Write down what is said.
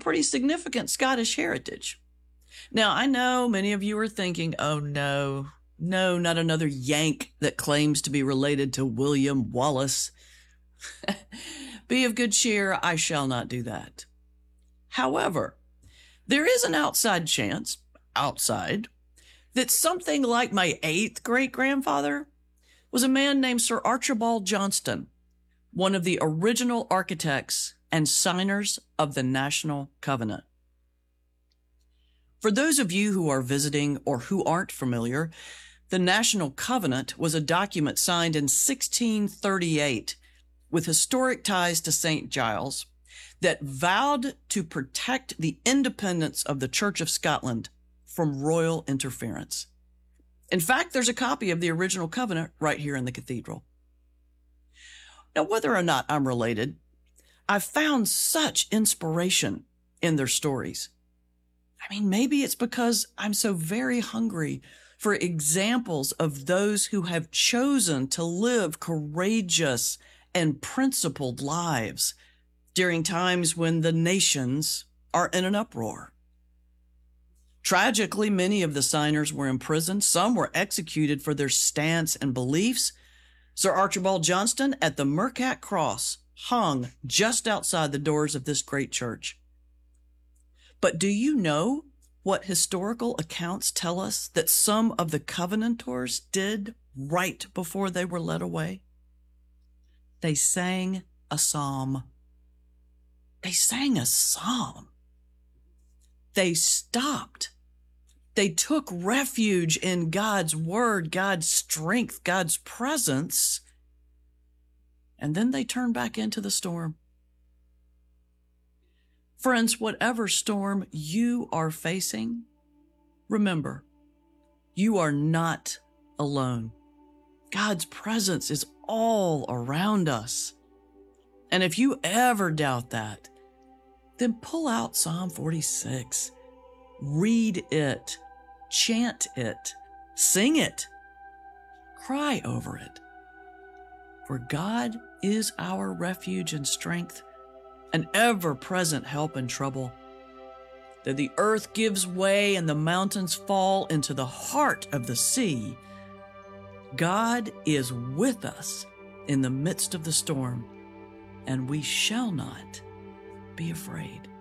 pretty significant Scottish heritage. Now, I know many of you are thinking, oh no, not another Yank that claims to be related to William Wallace. Be of good cheer, I shall not do that. However, there is an outside chance, that something like my 8th great-grandfather was a man named Sir Archibald Johnston, one of the original architects and signers of the National Covenant. For those of you who are visiting or who aren't familiar, the National Covenant was a document signed in 1638 with historic ties to St. Giles that vowed to protect the independence of the Church of Scotland from royal interference. In fact, there's a copy of the original covenant right here in the cathedral. Now, whether or not I'm related, I've found such inspiration in their stories. I mean, maybe it's because I'm so very hungry for examples of those who have chosen to live courageous and principled lives during times when the nations are in an uproar. Tragically, many of the signers were imprisoned. Some were executed for their stance and beliefs. Sir Archibald Johnston at the Mercat Cross hung just outside the doors of this great church. But do you know what historical accounts tell us that some of the Covenanters did right before they were led away? They sang a psalm. They sang a psalm. They stopped. They took refuge in God's word, God's strength, God's presence, and then they turned back into the storm. Friends, whatever storm you are facing, remember, you are not alone. God's presence is all around us. And if you ever doubt that, then pull out Psalm 46. Read it, chant it, sing it, cry over it. For God is our refuge and strength, an ever-present help in trouble. Though the earth gives way and the mountains fall into the heart of the sea, God is with us in the midst of the storm, and we shall not be afraid.